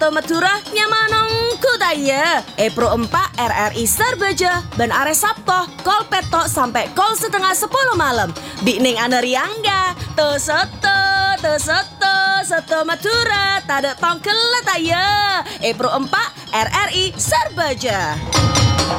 Madura nyamanong kudaya. Pro 4 RRI Sarbaja ben are Sabtoh kol petok sampai kol setengah 10 malam. Bikning aneriangga Soto Madura tada tongkel taya. Pro 4 RRI Sarbaja.